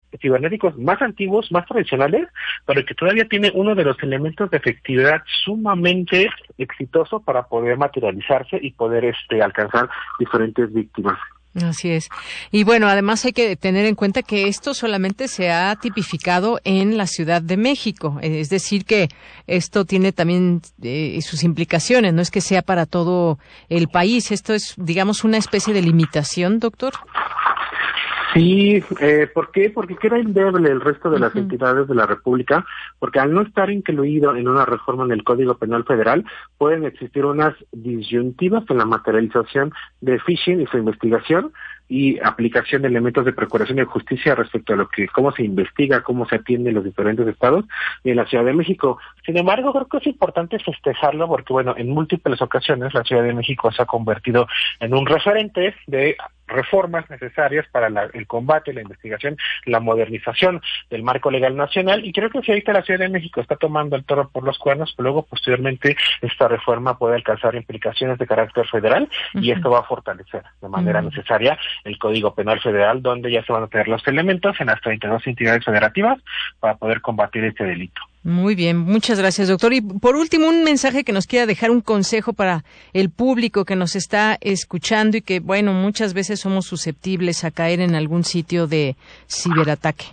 cibernéticos más antiguos, más tradicionales, pero que todavía tiene uno de los elementos de efectividad sumamente exitoso para poder materializarse y poder alcanzar diferentes víctimas. Así es. Y bueno, además hay que tener en cuenta que esto solamente se ha tipificado en la Ciudad de México. Es decir, que esto tiene también sus implicaciones. No es que sea para todo el país. Esto es, digamos, una especie de limitación, doctor. Sí, ¿por qué? Porque queda endeble el resto de las entidades de la República, porque al no estar incluido en una reforma en el Código Penal Federal, pueden existir unas disyuntivas en la materialización de phishing y su investigación y aplicación de elementos de procuración de justicia respecto a cómo se investiga, cómo se atiende en los diferentes estados y en la Ciudad de México. Sin embargo, creo que es importante festejarlo porque, bueno, en múltiples ocasiones la Ciudad de México se ha convertido en un referente de reformas necesarias para el combate, la investigación, la modernización del marco legal nacional, y creo que si ahorita la Ciudad de México está tomando el toro por los cuernos, pues luego posteriormente esta reforma puede alcanzar implicaciones de carácter federal y esto va a fortalecer de manera necesaria el Código Penal Federal, donde ya se van a tener los elementos en las 32 entidades federativas para poder combatir este delito. Muy bien, muchas gracias, doctor. Y por último, un mensaje que nos quiera dejar, un consejo para el público que nos está escuchando y que, bueno, muchas veces somos susceptibles a caer en algún sitio de ciberataque.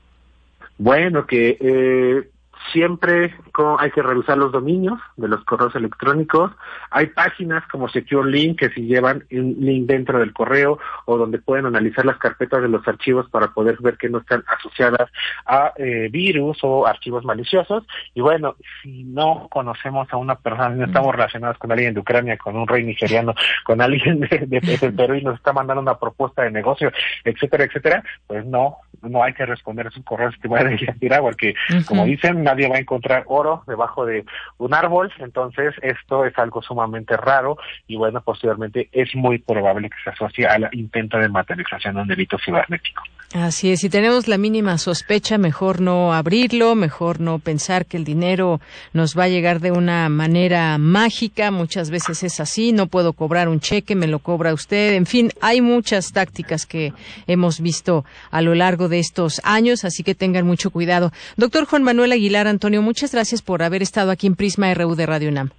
Bueno, que siempre hay que revisar los dominios de los correos electrónicos. Hay páginas como SecureLink que si llevan un link dentro del correo o donde pueden analizar las carpetas de los archivos para poder ver que no están asociadas a virus o archivos maliciosos. Y bueno, si no conocemos a una persona, no estamos relacionados con alguien de Ucrania, con un rey nigeriano, con alguien de Perú y nos está mandando una propuesta de negocio, etcétera, etcétera, pues no hay que responder a sus correos que vayan a tirar, porque como dicen, nadie va a encontrar oro debajo de un árbol. Entonces esto es algo sumamente raro y bueno, posteriormente es muy probable que se asocie al intento de materialización de un delito cibernético. Así es, si tenemos la mínima sospecha, mejor no abrirlo, mejor no pensar que el dinero nos va a llegar de una manera mágica. Muchas veces es así, no puedo cobrar un cheque, me lo cobra usted. En fin, hay muchas tácticas que hemos visto a lo largo de estos años, así que tengan mucho cuidado. Doctor Juan Manuel Aguilar Antonio, muchas gracias por haber estado aquí en Prisma RU de Radio UNAM.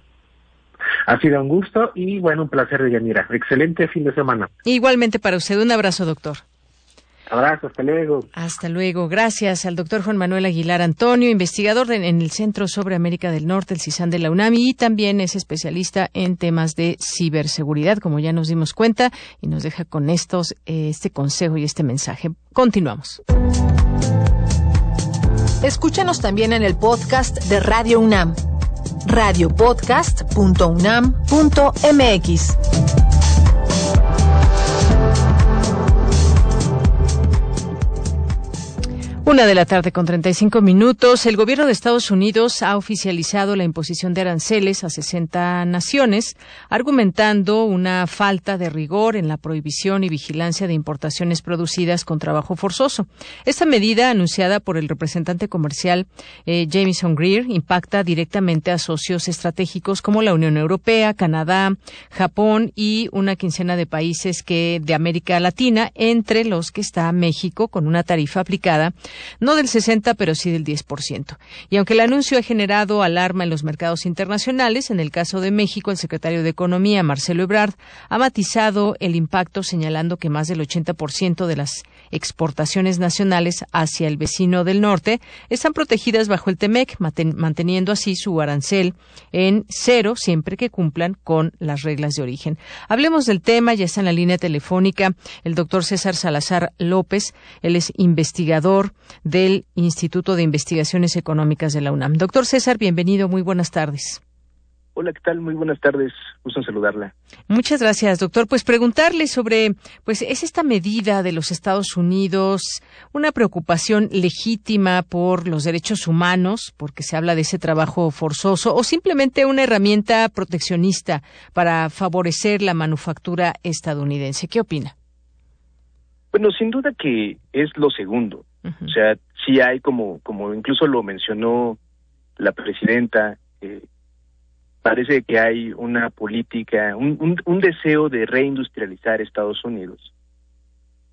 Ha sido un gusto y bueno, un placer, Deyanira. Excelente fin de semana. Igualmente para usted, un abrazo, doctor. Abrazo, hasta luego. Hasta luego. Gracias al doctor Juan Manuel Aguilar Antonio, investigador en el Centro sobre América del Norte, el CISAN de la UNAM, y también es especialista en temas de ciberseguridad, como ya nos dimos cuenta, y nos deja con este consejo y este mensaje. Continuamos. Escúchanos también en el podcast de Radio UNAM, radiopodcast.unam.mx. 1:35 p.m. El gobierno de Estados Unidos ha oficializado la imposición de aranceles a 60 naciones, argumentando una falta de rigor en la prohibición y vigilancia de importaciones producidas con trabajo forzoso. Esta medida, anunciada por el representante comercial Jamieson Greer, impacta directamente a socios estratégicos como la Unión Europea, Canadá, Japón y una quincena de países de América Latina, entre los que está México, con una tarifa aplicada no del 60%, pero sí del 10%. Y aunque el anuncio ha generado alarma en los mercados internacionales, en el caso de México, el secretario de Economía, Marcelo Ebrard, ha matizado el impacto, señalando que más del 80% de las exportaciones nacionales hacia el vecino del norte están protegidas bajo el TEMEC, manteniendo así su arancel en 0 siempre que cumplan con las reglas de origen. Hablemos del tema, ya está en la línea telefónica el doctor César Salazar López, él es investigador del Instituto de Investigaciones Económicas de la UNAM. Doctor César, bienvenido, muy buenas tardes. Hola, ¿qué tal? Muy buenas tardes, gusto en saludarla. Muchas gracias, doctor. Pues preguntarle sobre, ¿es esta medida de los Estados Unidos una preocupación legítima por los derechos humanos, porque se habla de ese trabajo forzoso, o simplemente una herramienta proteccionista para favorecer la manufactura estadounidense? ¿Qué opina? Bueno, sin duda que es lo segundo. O sea, sí hay, como incluso lo mencionó la presidenta, parece que hay una política, un deseo de reindustrializar Estados Unidos.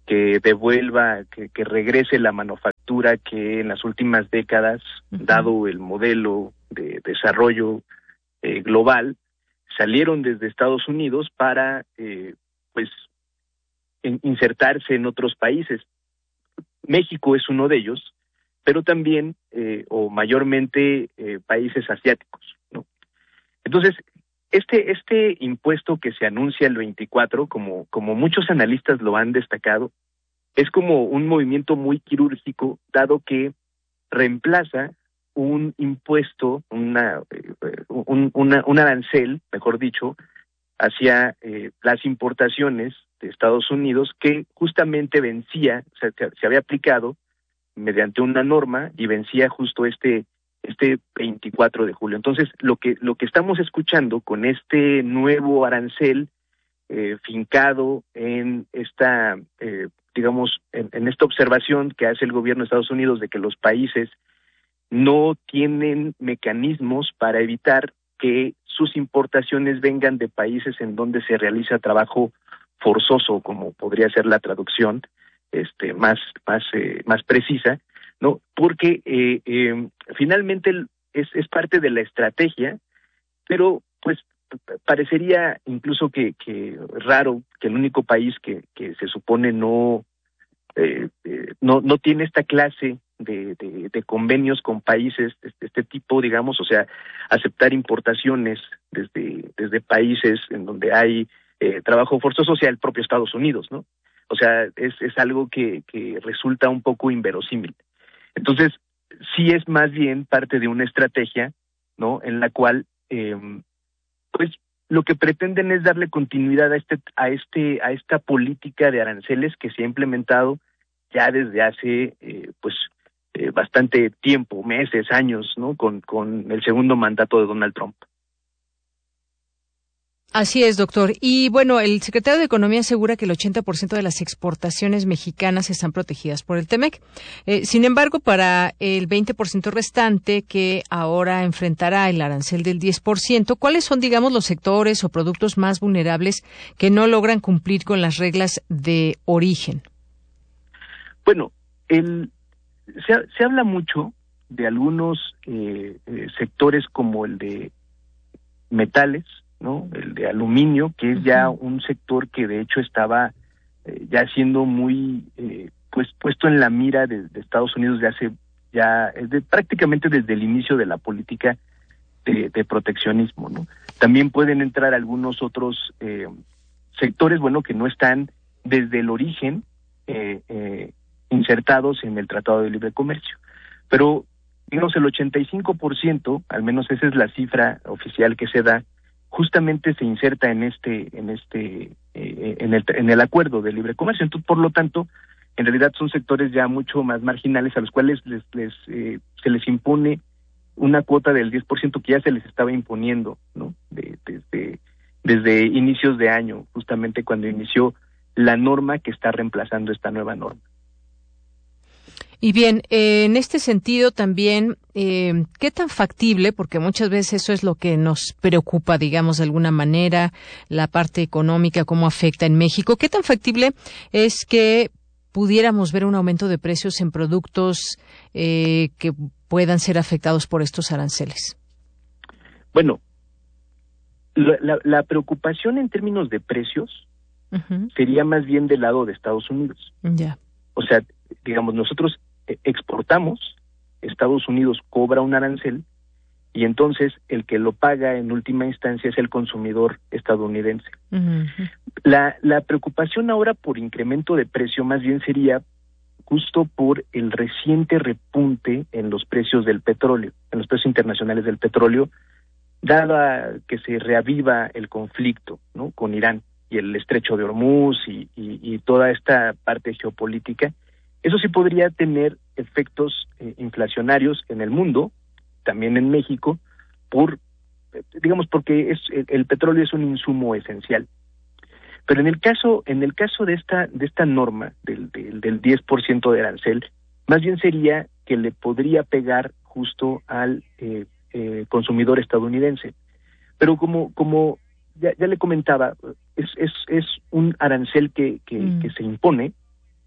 que devuelva, que regrese la manufactura que en las últimas décadas, dado el modelo de desarrollo global, salieron desde Estados Unidos para pues insertarse en otros países. México es uno de ellos, pero también o mayormente países asiáticos, ¿no? Entonces, este impuesto que se anuncia el 24, como muchos analistas lo han destacado, es como un movimiento muy quirúrgico, dado que reemplaza un impuesto, un arancel, mejor dicho, hacia las importaciones de Estados Unidos, que justamente vencía, o sea, se había aplicado mediante una norma y vencía justo este 24 de julio. Entonces, lo que estamos escuchando con este nuevo arancel fincado en esta, digamos, en esta observación que hace el gobierno de Estados Unidos de que los países no tienen mecanismos para evitar que sus importaciones vengan de países en donde se realiza trabajo forzoso, como podría ser la traducción más precisa, ¿no? Porque finalmente es parte de la estrategia, pero pues parecería incluso que raro que el único país que se supone no tiene esta clase de convenios con países de este tipo, digamos, o sea, aceptar importaciones desde países en donde hay trabajo forzoso, sea el propio Estados Unidos, ¿no? O sea, es algo que resulta un poco inverosímil. Entonces, sí es más bien parte de una estrategia, ¿no?, en la cual pues lo que pretenden es darle continuidad a esta política de aranceles que se ha implementado ya desde hace bastante tiempo, meses, años, ¿no?, con el segundo mandato de Donald Trump. Así es, doctor. Y bueno, el secretario de Economía asegura que el 80% de las exportaciones mexicanas están protegidas por el TEMEC. Sin embargo, para el 20% restante que ahora enfrentará el arancel del 10%, ¿cuáles son, digamos, los sectores o productos más vulnerables que no logran cumplir con las reglas de origen? Bueno, se habla mucho de algunos sectores como el de metales, ¿no?, el de aluminio, que es ya un sector que de hecho estaba ya siendo muy puesto en la mira de Estados Unidos prácticamente desde el inicio de la política de proteccionismo, ¿no? También pueden entrar algunos otros sectores, bueno, que no están desde el origen insertados en el Tratado de Libre Comercio, pero digamos el 85%, al menos esa es la cifra oficial que se da, justamente se inserta en el acuerdo de libre comercio. Entonces, por lo tanto, en realidad son sectores ya mucho más marginales a los cuales se les impone una cuota del 10% que ya se les estaba imponiendo, ¿no?, desde inicios de año, justamente cuando inició la norma que está reemplazando esta nueva norma. Y bien, en este sentido también, ¿qué tan factible? Porque muchas veces eso es lo que nos preocupa, digamos, de alguna manera, la parte económica, cómo afecta en México. ¿Qué tan factible es que pudiéramos ver un aumento de precios en productos que puedan ser afectados por estos aranceles? Bueno, la preocupación en términos de precios sería más bien del lado de Estados Unidos. Ya. O sea, digamos, nosotros exportamos, Estados Unidos cobra un arancel y entonces el que lo paga en última instancia es el consumidor estadounidense. La preocupación ahora por incremento de precio más bien sería justo por el reciente repunte en los precios del petróleo, en los precios internacionales del petróleo, dada que se reaviva el conflicto, ¿no?, con Irán y el estrecho de Hormuz y toda esta parte geopolítica. Eso sí podría tener efectos inflacionarios en el mundo, también en México, porque el petróleo es un insumo esencial. Pero en el caso de esta norma del 10% de arancel, más bien sería que le podría pegar justo al consumidor estadounidense. Pero como ya le comentaba, es un arancel que se impone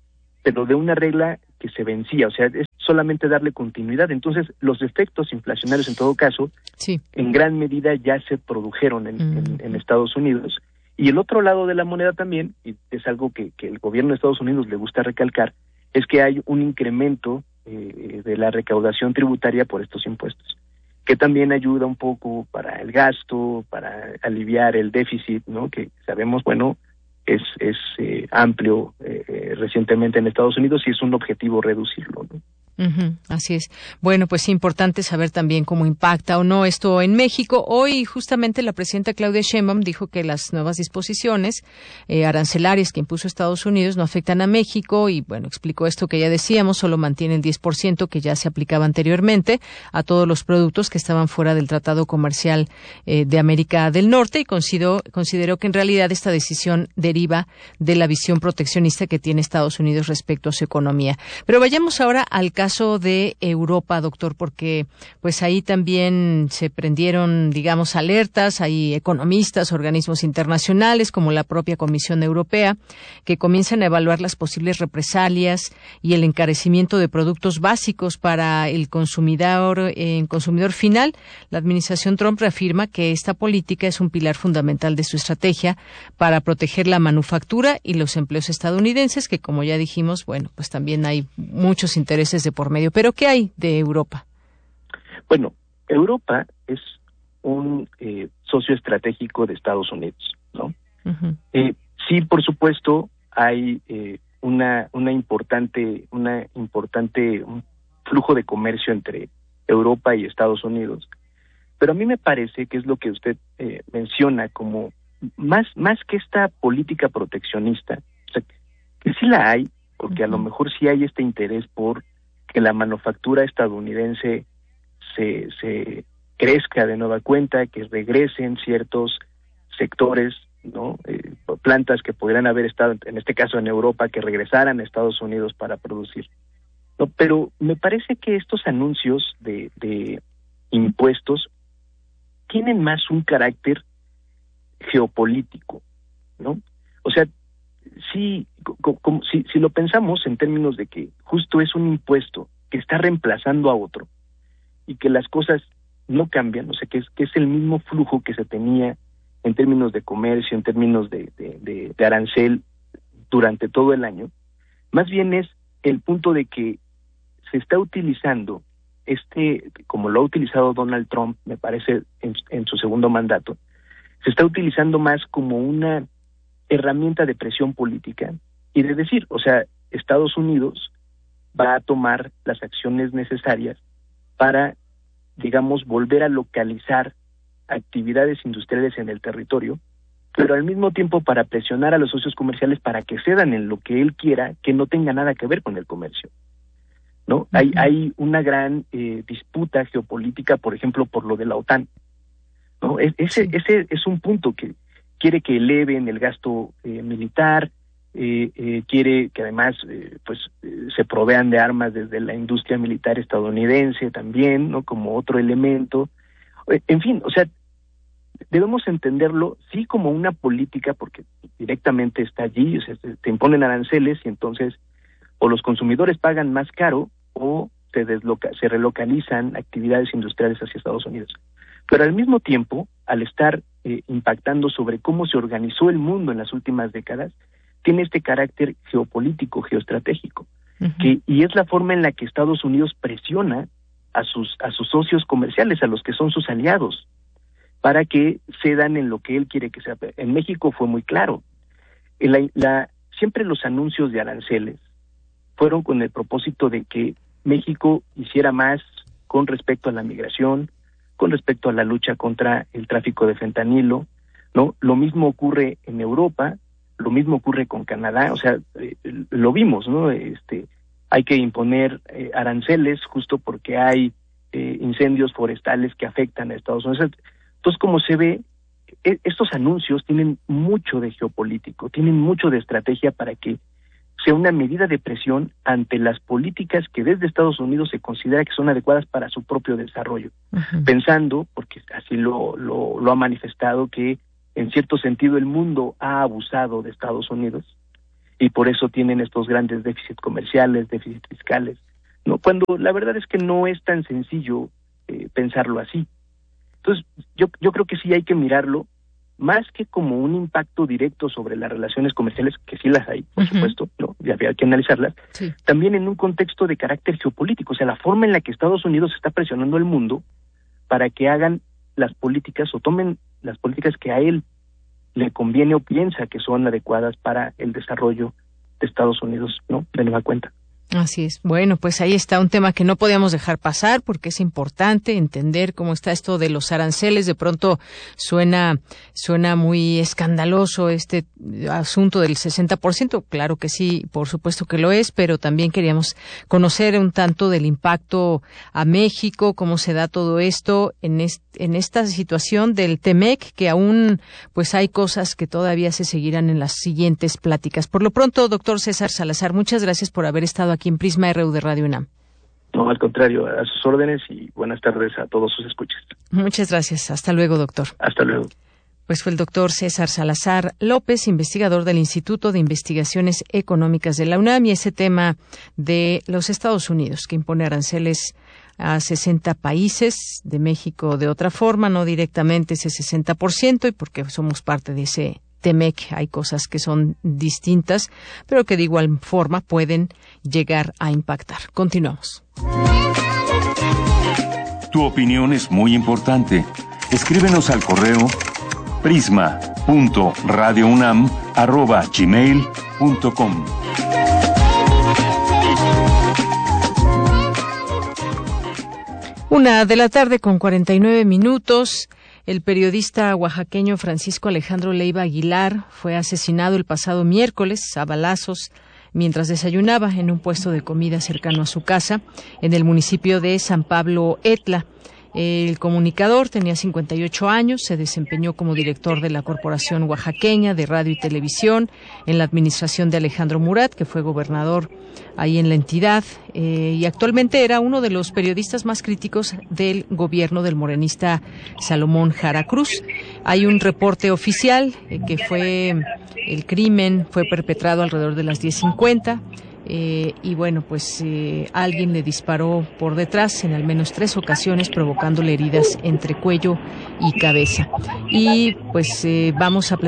pero de una regla que se vencía, o sea, es solamente darle continuidad. Entonces, los efectos inflacionarios, en todo caso, sí, en gran medida ya se produjeron en Estados Unidos. Y el otro lado de la moneda también, y es algo que el gobierno de Estados Unidos le gusta recalcar, es que hay un incremento de la recaudación tributaria por estos impuestos, que también ayuda un poco para el gasto, para aliviar el déficit, ¿no? Que sabemos, bueno, es amplio recientemente en Estados Unidos y es un objetivo reducirlo, ¿no? Así es. Bueno, pues importante saber también cómo impacta o no esto en México. Hoy justamente la presidenta Claudia Sheinbaum dijo que las nuevas disposiciones arancelarias que impuso Estados Unidos no afectan a México y, bueno, explicó esto que ya decíamos, solo mantiene el 10% que ya se aplicaba anteriormente a todos los productos que estaban fuera del Tratado Comercial de América del Norte y consideró que en realidad esta decisión deriva de la visión proteccionista que tiene Estados Unidos respecto a su economía. Pero vayamos ahora al caso de Europa, doctor, porque pues ahí también se prendieron, digamos, alertas. Hay economistas, organismos internacionales como la propia Comisión Europea que comienzan a evaluar las posibles represalias y el encarecimiento de productos básicos para el consumidor final. La administración Trump reafirma que esta política es un pilar fundamental de su estrategia para proteger la manufactura y los empleos estadounidenses, que como ya dijimos, bueno, pues también hay muchos intereses de por medio. ¿Pero qué hay de Europa? Bueno, Europa es un socio estratégico de Estados Unidos, ¿no? Sí, por supuesto, hay un importante flujo de comercio entre Europa y Estados Unidos, pero a mí me parece que es lo que usted menciona como más que esta política proteccionista, o sea, que sí la hay, porque a lo mejor sí hay este interés por que la manufactura estadounidense se crezca de nueva cuenta, que regresen ciertos sectores, ¿no? Plantas que pudieran haber estado, en este caso en Europa, que regresaran a Estados Unidos para producir. No, pero me parece que estos anuncios de impuestos tienen más un carácter geopolítico, ¿no? O sea, si lo pensamos en términos de que justo es un impuesto que está reemplazando a otro y que las cosas no cambian, o sea, que es el mismo flujo que se tenía en términos de comercio, en términos de arancel durante todo el año, más bien es el punto de que se está utilizando como lo ha utilizado Donald Trump, me parece, en su segundo mandato, se está utilizando más como una herramienta de presión política y de decir, o sea, Estados Unidos va a tomar las acciones necesarias para, digamos, volver a localizar actividades industriales en el territorio, pero al mismo tiempo para presionar a los socios comerciales para que cedan en lo que él quiera, que no tenga nada que ver con el comercio, ¿no? Hay una gran disputa geopolítica, por ejemplo, por lo de la OTAN, ¿no? Ese es un punto que quiere que eleven el gasto militar, quiere que además se provean de armas desde la industria militar estadounidense también, ¿no? Como otro elemento. En fin, o sea, debemos entenderlo sí como una política, porque directamente está allí, o sea, te imponen aranceles y entonces o los consumidores pagan más caro o se relocalizan actividades industriales hacia Estados Unidos. Pero al mismo tiempo, al estar impactando sobre cómo se organizó el mundo en las últimas décadas, tiene este carácter geopolítico, geoestratégico, y es la forma en la que Estados Unidos presiona a sus socios comerciales, a los que son sus aliados, para que cedan en lo que él quiere que sea. En México fue muy claro. Siempre los anuncios de aranceles fueron con el propósito de que México hiciera más con respecto a la migración, con respecto a la lucha contra el tráfico de fentanilo, ¿no? Lo mismo ocurre en Europa, lo mismo ocurre con Canadá, o sea, lo vimos, ¿no? Hay que imponer aranceles justo porque hay incendios forestales que afectan a Estados Unidos. Entonces, como se ve, estos anuncios tienen mucho de geopolítico, tienen mucho de estrategia para que sea una medida de presión ante las políticas que desde Estados Unidos se considera que son adecuadas para su propio desarrollo, pensando, porque así lo ha manifestado, que en cierto sentido el mundo ha abusado de Estados Unidos y por eso tienen estos grandes déficits comerciales, déficits fiscales, ¿no? Cuando la verdad es que no es tan sencillo pensarlo así. Entonces, yo creo que sí hay que mirarlo, más que como un impacto directo sobre las relaciones comerciales, que sí las hay, por supuesto, ¿no? Y había que analizarlas, sí. También en un contexto de carácter geopolítico, o sea, la forma en la que Estados Unidos está presionando al mundo para que hagan las políticas o tomen las políticas que a él le conviene o piensa que son adecuadas para el desarrollo de Estados Unidos, ¿no? De nueva cuenta. Así es. Bueno, pues ahí está un tema que no podíamos dejar pasar porque es importante entender cómo está esto de los aranceles. De pronto suena muy escandaloso este asunto del 60%. Claro que sí, por supuesto que lo es, pero también queríamos conocer un tanto del impacto a México, cómo se da todo esto en esta situación del TEMEC, que aún pues hay cosas que todavía se seguirán en las siguientes pláticas. Por lo pronto, doctor César Salazar, muchas gracias por haber estado aquí en Prisma RU de Radio UNAM. No, al contrario, a sus órdenes y buenas tardes a todos sus escuchas. Muchas gracias. Hasta luego, doctor. Hasta luego. Pues fue el doctor César Salazar López, investigador del Instituto de Investigaciones Económicas de la UNAM, y ese tema de los Estados Unidos, que impone aranceles a 60 países, de México de otra forma, no directamente ese 60%, y porque somos parte de ese TEMEC, hay cosas que son distintas, pero que de igual forma pueden llegar a impactar. Continuamos. Tu opinión es muy importante. Escríbenos al correo prisma.radiounam@gmail.com. Una de la tarde con 49 minutos. El periodista oaxaqueño Francisco Alejandro Leiva Aguilar fue asesinado el pasado miércoles a balazos mientras desayunaba en un puesto de comida cercano a su casa en el municipio de San Pablo Etla. El comunicador tenía 58 años, se desempeñó como director de la Corporación Oaxaqueña de Radio y Televisión en la administración de Alejandro Murat, que fue gobernador ahí en la entidad, y actualmente era uno de los periodistas más críticos del gobierno del morenista Salomón Jara Cruz. Hay un reporte oficial que el crimen fue perpetrado alrededor de las 10:50. Y bueno, pues alguien le disparó por detrás en al menos 3 ocasiones, provocándole heridas entre cuello y cabeza. Y pues vamos a